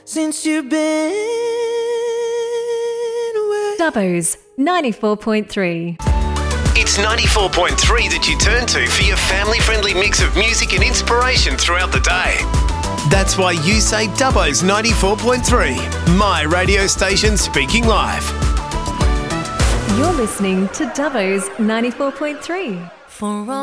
since you've been away. Dubbo's 94.3. It's 94.3 that you turn to for your family-friendly mix of music and inspiration throughout the day. That's why you say Dubbo's 94.3, my radio station speaking live. You're listening to Dubbo's 94.3. For all